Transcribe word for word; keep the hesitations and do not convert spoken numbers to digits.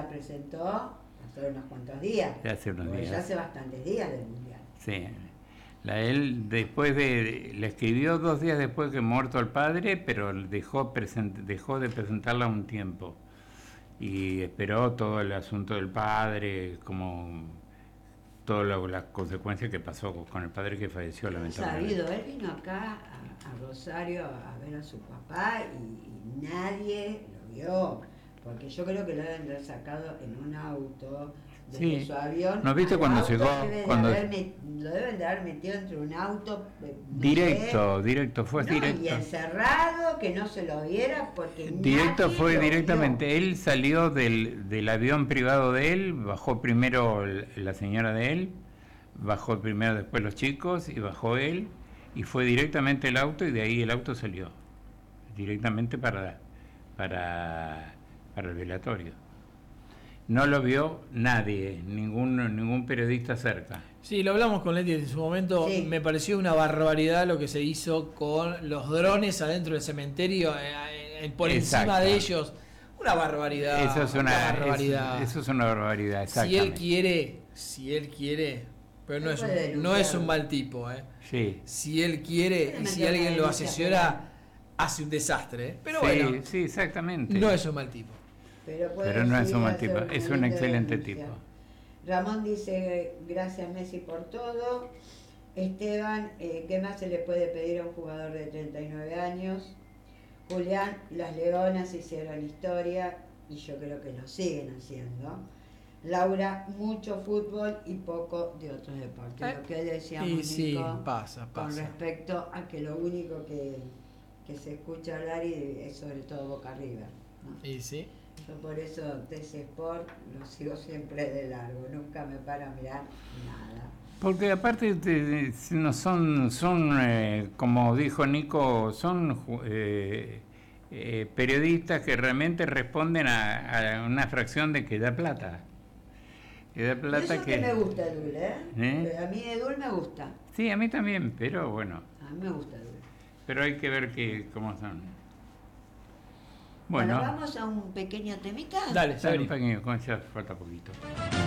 la presentó hace unos cuantos días. Ya hace unos días. Ya hace bastantes días del Mundial. Sí. La, él después de, le escribió dos días después que muerto el padre, pero dejó, present, dejó de presentarla un tiempo. Y esperó todo el asunto del padre, como todas las consecuencias que pasó con el padre que falleció lamentablemente. Sabido, él vino acá a, a Rosario a ver a su papá y, y nadie lo vio, porque yo creo que lo deben haber sacado en un auto desde sí. su avión. ¿No viste cuando llegó? Debe cuando... de met, lo deben de haber metido entre un auto. No directo, sé. directo, fue no, directo. Y encerrado, que no se lo viera, porque directo nadie fue lo directamente. vio. Él salió del, del avión privado de él, bajó primero la señora de él, bajó primero después los chicos y bajó él y fue directamente el auto y de ahí el auto salió directamente para para para el velatorio. No lo vio nadie, ningún ningún periodista cerca. Sí, lo hablamos con Leti en su momento. Sí. Me pareció una barbaridad lo que se hizo con los drones adentro del cementerio, eh, eh, por exacto. encima de ellos. Una barbaridad. Eso es una, una barbaridad. Eso, eso es una barbaridad. Si él quiere, si él quiere, pero no es un, no es un mal tipo, ¿eh? Sí. Si él quiere y si alguien lo asesora, hace un desastre. ¿eh? Pero sí, bueno, sí, exactamente. No es un mal tipo. Pero, pero no es un mal tipo, es un excelente tipo. Ramón dice, gracias Messi por todo. Esteban, eh, ¿qué más se le puede pedir a un jugador de treinta y nueve años? Julián, las Leonas hicieron historia y yo creo que lo siguen haciendo. Laura, mucho fútbol y poco de otros deportes. Eh, lo que decíamos, y Nico, sí, pasa, pasa. con respecto a que lo único que, que se escucha hablar y es sobre todo Boca River, ¿no? Y sí. Yo por eso T C Sport lo sigo siempre de largo, nunca me paro a mirar nada. Porque aparte de, no son, son eh, como dijo Nico, son eh, eh, periodistas que realmente responden a, a una fracción de que da plata. Que da plata eso que, que me gusta Edul, ¿eh? ¿eh? A mí Edul me gusta. Sí, a mí también, pero bueno. A mí me gusta Edul. Pero hay que ver que, cómo son. Bueno, bueno, vamos a un pequeño temita. Dale, dale un pequeño, con ya falta poquito.